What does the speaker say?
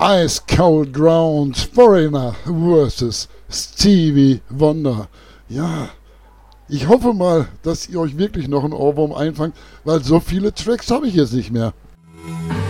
Ice Cold Ground Foreigner vs. Stevie Wonder. Ja, ich hoffe mal, dass ihr euch wirklich noch einen Ohrwurm einfangt, weil so viele Tracks habe ich jetzt nicht mehr.